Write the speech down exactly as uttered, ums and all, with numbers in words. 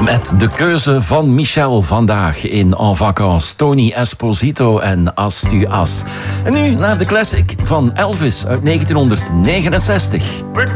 Met de keuze van Michel vandaag in En Vacances. Tony Esposito en As tu as. En nu naar de classic van Elvis uit negentien negenenzestig. We